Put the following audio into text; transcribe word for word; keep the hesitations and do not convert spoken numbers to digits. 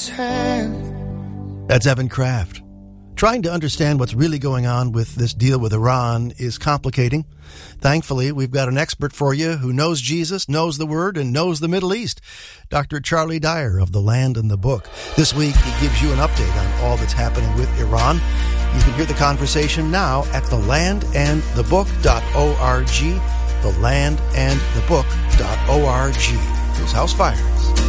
his hand. That's Evan Kraft. Trying to understand what's really going on with this deal with Iran is complicating. Thankfully, we've got an expert for you who knows Jesus, knows the Word, and knows the Middle East. Doctor Charlie Dyer of The Land and the Book. This week, he gives you an update on all that's happening with Iran. You can hear the conversation now at the land and the book dot org. the land and the book dot org. Whose house fires?